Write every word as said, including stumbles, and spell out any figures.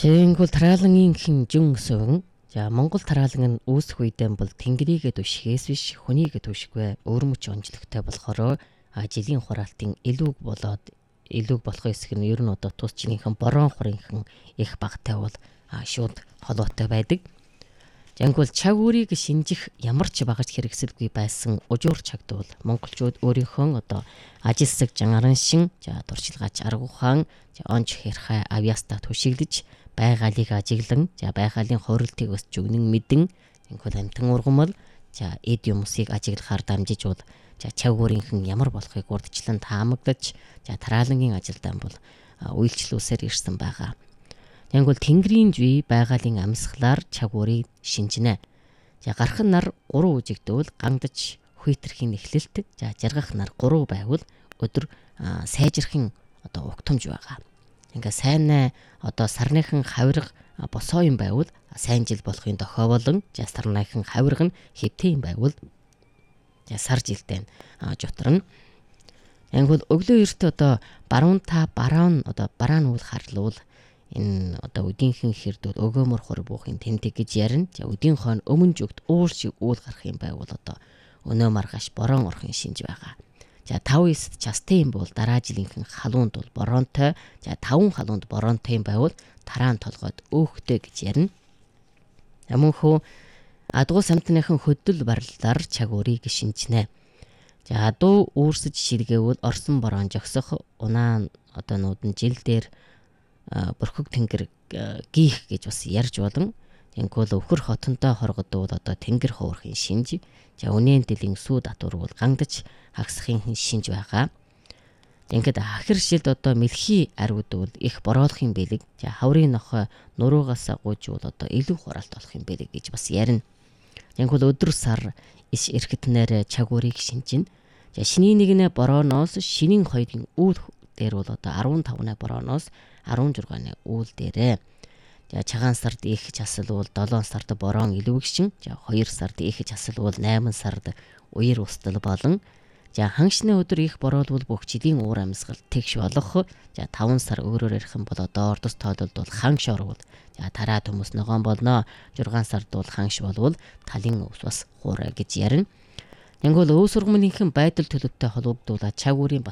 Тэгэнгүүл тараалангийн хэн жин өсөвөн. За Монгол тараалан нь үүсэх үедээ бол тэнгэрийгээ түшихээс биш хүнийгээ түшихгүй өөрмөч онцлогтой болохоор жилийн хураалтын илүүг болоод илүүг болохын хэсэг нь ер нь одоо тус чинийхэн борон хурынхан их багтай бол шууд холбоотой байдаг. Жангуул чаг үүрийг шинжих ямар ч багаж хэрэгсэлгүй байсан ужуур чагд бол монголчууд өөрийнхөө одоо ажилсаг жангаран шин за дурчилгаач арга ухаан онч хэрхай авьяастаа түшиглэж байгаалыг ажиглан за байгаалын хорилтыг өсч өгнөн мэдэн жангуул амтан ургамал за эд юмсыг ажиглахаар дамжиж бол за чаг үүрийнхэн ямар болохыг урдчлан таамаглаж за тараалангийн ажилдаа бол үйлчлүүлсээр ирсэн байгаа. Янгуул тэнгэрийн зүй байгалийн амьсгалаар чаг үүрийг шинжинэ. За гарах нар гурван үжигдвэл гангадж хүйтэрхийн эхлэлт за жаргах нар гурван байвал өдөр сайжрахын одоо угтамж байгаа. Ингээ сайн одоо сарныхан хавирга босоо юм байвал сайн жил болохын дохой болон за сарныхан хавирга нь хэвтэй юм байвал за сар жилдээ жутарна. Янгуул өглөө эрт одоо баруун та бараан одоо бараан үл харлуул энэ одоо өдийнхэн хэрдүүд өгөөмөр хор буухын тэнтэг гэж ярина. За өдийн хойно өмнө зүгт уур шиг уул гарах юм байвал одоо өнөө маргааш борон орохын шинж байгаа. За тав эсд частын бол дараа жилийнхэн халуунд бол боронтой. За таван халуунд боронтой юм байвал тараан толгойд өөхтэй гэж ярина. Амөнхөө адгуу самтныхан хөдөл барилдаар чаг үүрийг шинжнэ. За адуу үүрсэж ширгээвэл орсон борон жогсох унаан одоо нууд нь жил дээр бүрхэг тэнгэр гих гэж бас ярьж болон Янгуул өвхөр хотонтой хоргодвол одоо тэнгэр хуурхын шинж. За үнэн дэлийн сүү татвар бол гангадж хагсахын шинж байгаа. Ингээд ахир шилд одоо мэлхий ариуд бол их бороолохын бэлэг. За хаврын нохой нуруугаас гуйж бол одоо илүү хураалт болохын бэлэг гэж бас ярина. Янгуул өдөр сар иш эрхтнээр чаг үүрийг шинжин. За шинийн нэгнэ борооноос шинийн хоёрын үйл дээр бол одоо арван тавны борооноос арван зургааны үйл дээрээ. За цагаан сард их часал бол долоон сард борон илүүгшин. За хоёр сард их часал бол найман сард уяр устал болон за ханшны өдөр их бороолвол бүх жилийн уур амьсгал тэгш болох. За таван сар өөрөөр ярих юм бол одоо ордос тоололд бол ханш орвол за тараа төмөс ногоон болно. Жургаан сард бол ханш болвол талын өвс бас хуурай гэж ярина. Янгуул өв сургамынхын байдал төлөвтэй холбогдуулаад чаг үүрийн